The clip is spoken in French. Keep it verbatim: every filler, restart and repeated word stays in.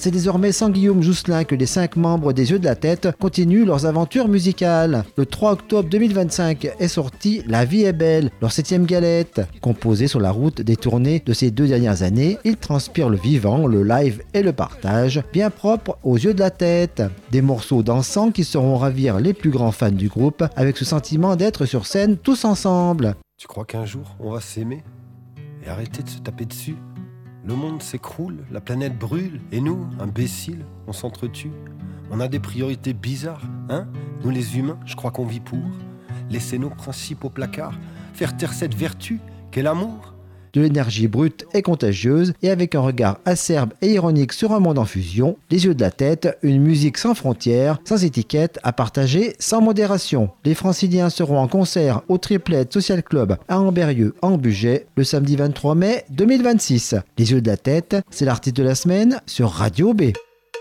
C'est désormais sans Guillaume Jousselin que les cinq membres des Yeux de la Tête continuent leurs aventures musicales. Le trois octobre deux mille vingt-cinq est sorti La vie est belle, leur septième galette. Composé sur la route des tournées de ces deux dernières années, il transpire le vivant, le live et le partage, bien propre aux Yeux de la Tête. Des morceaux dansants qui sauront ravir les plus grands fans du groupe avec ce sentiment d'être sur scène tous ensemble. Tu crois qu'un jour on va s'aimer et arrêter de se taper dessus ? Le monde s'écroule, la planète brûle, et nous, imbéciles, on s'entretue. On a des priorités bizarres, hein ? Nous les humains, je crois qu'on vit pour laisser nos principes au placard, faire taire cette vertu qu'est l'amour. De l'énergie brute et contagieuse, et avec un regard acerbe et ironique sur un monde en fusion, Les Yeux de la Tête, une musique sans frontières, sans étiquette, à partager sans modération. Les Franciliens seront en concert au Triplette Social Club à Ambérieu, en Bugey, le samedi vingt-trois mai deux mille vingt-six. Les Yeux de la Tête, c'est l'artiste de la semaine sur Radio B.